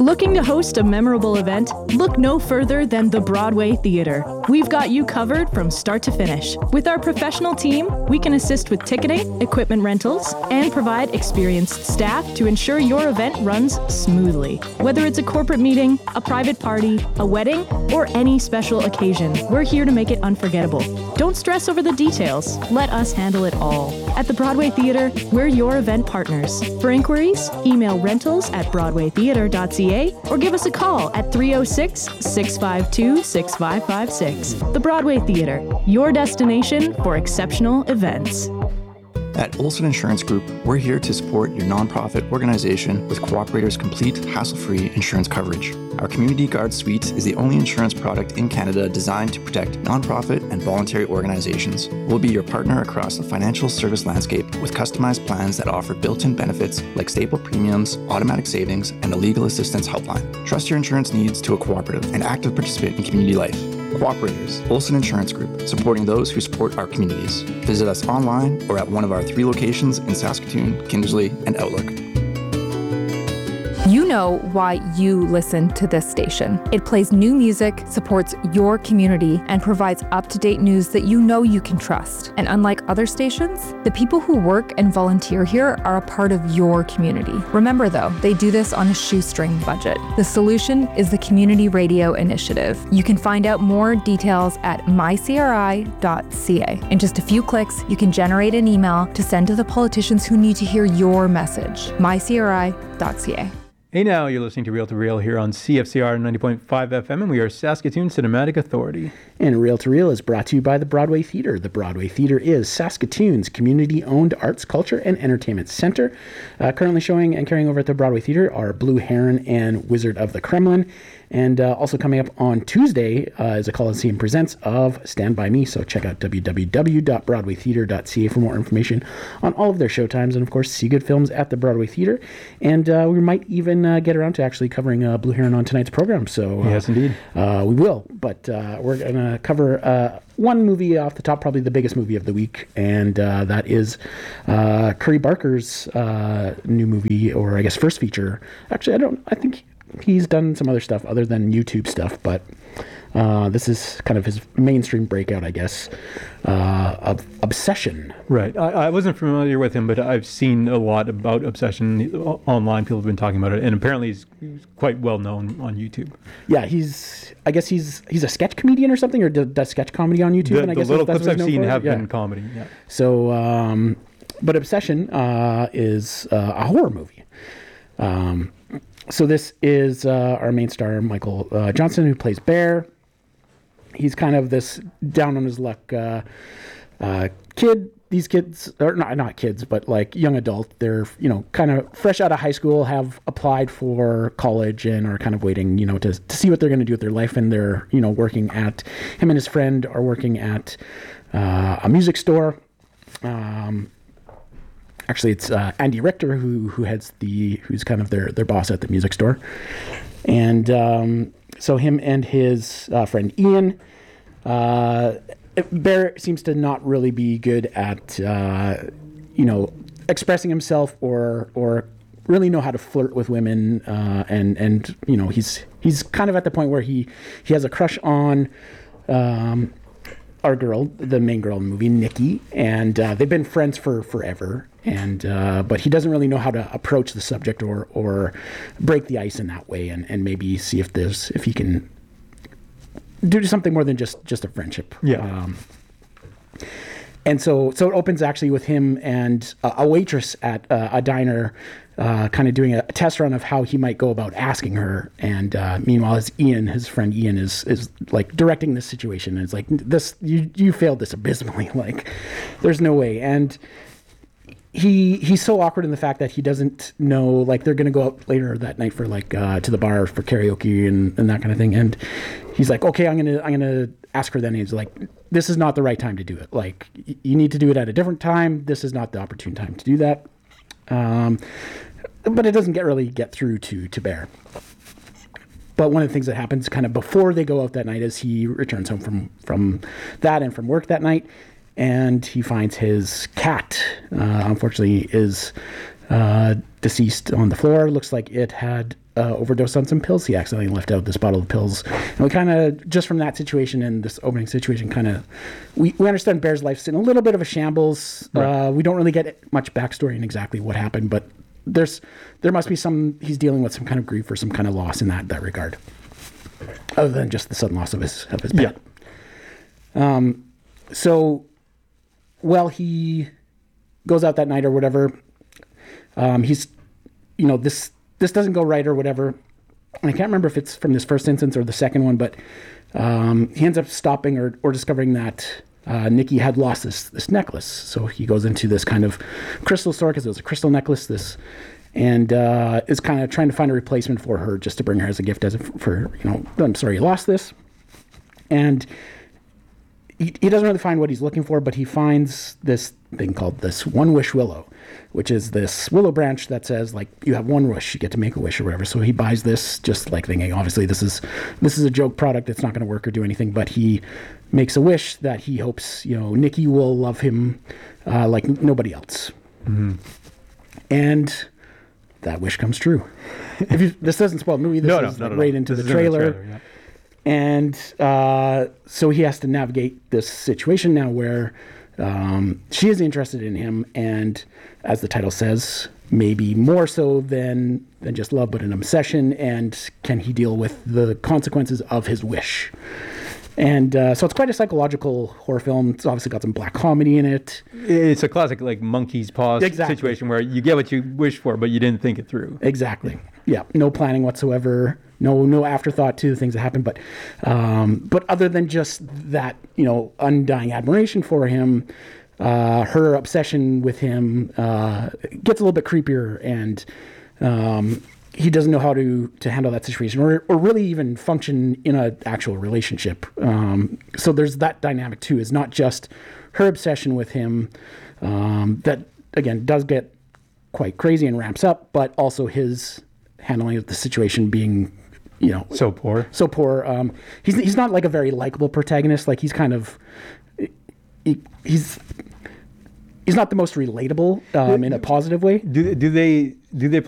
Looking to host a memorable event? Look no further than the Broadway Theatre. We've got you covered from start to finish. With our professional team, we can assist with ticketing, equipment rentals, and provide experienced staff to ensure your event runs smoothly. Whether it's a corporate meeting, a private party, a wedding, or any special occasion, we're here to make it unforgettable. Don't stress over the details. Let us handle it all. At the Broadway Theatre, we're your event partners. For inquiries, email rentals@broadwaytheatre.ca or give us a call at 306-652-6556. The Broadway Theatre, your destination for exceptional events. At Olson Insurance Group, we're here to support your nonprofit organization with Cooperator's complete, hassle-free insurance coverage. Our Community Guard Suite is the only insurance product in Canada designed to protect nonprofit and voluntary organizations. We'll be your partner across the financial service landscape with customized plans that offer built-in benefits like stable premiums, automatic savings, and a legal assistance helpline. Trust your insurance needs to a cooperative and active participant in community life. Cooperators, Olson Insurance Group, supporting those who support our communities. Visit us online or at one of our 3 locations in Saskatoon, Kindersley, and Outlook. You know why you listen to this station. It plays new music, supports your community, and provides up-to-date news that you know you can trust. And unlike other stations, the people who work and volunteer here are a part of your community. Remember though, they do this on a shoestring budget. The solution is the Community Radio Initiative. You can find out more details at mycri.ca. In just a few clicks, you can generate an email to send to the politicians who need to hear your message. mycri.ca. Hey now, you're listening to Real to Real here on CFCR 90.5 FM, and we are Saskatoon Cinematic Authority. And Real to Real is brought to you by the Broadway Theatre. The Broadway Theatre is Saskatoon's community-owned arts, culture, and entertainment centre. Currently showing and carrying over at the Broadway Theatre are Blue Heron and Wizard of the Kremlin. And also coming up on Tuesday is a Coliseum Presents of Stand By Me. So check out www.broadwaytheatre.ca for more information on all of their showtimes. And of course, see good films at the Broadway Theatre. And we might even get around to actually covering Blue Heron on tonight's program. So yes, indeed. We will. But we're going to cover one movie off the top, probably the biggest movie of the week. And that is Curry Barker's new movie, or I guess first feature. Actually, I think he's done some other stuff other than YouTube stuff, but this is kind of his mainstream breakout, I guess, of Obsession. Right. I wasn't familiar with him, but I've seen a lot about Obsession online. People have been talking about it, and apparently he's quite well known on YouTube. Yeah, I guess he's a sketch comedian or something, or does sketch comedy on YouTube. The little clips I've seen have been comedy. Yeah. So, but Obsession is a horror movie. So this is our main star, Michael Johnson, who plays Bear. He's kind of this down on his luck kid. These kids are not kids, but like young adult. They're, kind of fresh out of high school, have applied for college and are kind of waiting, to see what they're going to do with their life. And they're, working at, him and his friend are working at a music store. Actually, it's Andy Richter who heads who's kind of their boss at the music store. And so him and his friend Ian, Bear seems to not really be good at, expressing himself or really know how to flirt with women. And he's kind of at the point where he has a crush on our girl, the main girl in the movie, Nikki, and they've been friends for forever. And but he doesn't really know how to approach the subject or break the ice in that way, and maybe see if he can do something more than just a friendship. Yeah. And so it opens actually with him and a waitress at a diner, kind of doing a test run of how he might go about asking her. And meanwhile, his friend Ian is like directing this situation. And it's like, this, you failed this abysmally. Like, there's no way. And he's so awkward in the fact that he doesn't know, like, they're going to go out later that night for like to the bar for karaoke and that kind of thing. And he's like, okay, I'm gonna ask her then. And he's like, this is not the right time to do it. Like, you need to do it at a different time. This is not the opportune time to do that. But it doesn't really get through to Bear. But one of the things that happens kind of before they go out that night is he returns home from that and from work that night, and he finds his cat, unfortunately, is deceased on the floor. Looks like it had overdosed on some pills. He accidentally left out this bottle of pills. And we kind of, just from that situation and this opening situation, kind of, we understand Bear's life's in a little bit of a shambles. Right. We don't really get much backstory in exactly what happened, but there must be he's dealing with some kind of grief or some kind of loss in that regard, other than just the sudden loss of his pet. Yeah. So, well, he goes out that night or whatever. He's, this doesn't go right or whatever. And I can't remember if it's from this first instance or the second one, but he ends up stopping or discovering that Nikki had lost this necklace. So he goes into this kind of crystal store because it was a crystal necklace. And is kind of trying to find a replacement for her just to bring her as a gift I'm sorry you lost this. And he doesn't really find what he's looking for, but he finds this thing called this One Wish Willow, which is this willow branch that says, like, you have one wish, you get to make a wish or whatever. So he buys this, just like thinking, obviously this is a joke product, it's not going to work or do anything, but he makes a wish that he hopes, Nikki will love him like nobody else. Mm-hmm. And that wish comes true. This doesn't spoil the movie, this is right into the trailer. Yeah. And so he has to navigate this situation now where she is interested in him, and as the title says, maybe more so than just love, but an obsession. And can he deal with the consequences of his wish? And so it's quite a psychological horror film. It's obviously got some black comedy in it. It's a classic like monkey's paw situation where you get what you wish for, but you didn't think it through. Exactly. Yeah. No planning whatsoever. No afterthought to the things that happen. But other than just that, undying admiration for him, her obsession with him gets a little bit creepier, and he doesn't know how to handle that situation or really even function in an actual relationship. So there's that dynamic too. It's not just her obsession with him that, again, does get quite crazy and ramps up, but also his handling of the situation being, so poor. He's not like a very likable protagonist. Like he's kind of, he's not the most relatable in a positive way. Do they